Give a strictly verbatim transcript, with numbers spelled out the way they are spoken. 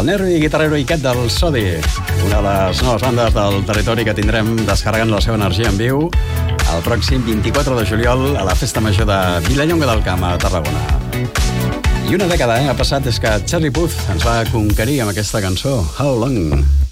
El nervi guitarrero i cat del Sodi, una de les noves bandes del territori que tindrem descarregant la seva energia en viu el pròxim vint-i-quatre de juliol a la Festa Major de Vilallonga del Camp, a Tarragona. I una dècada eh, ha passat des que Charlie Puth ens va conquerir amb aquesta cançó, How Long?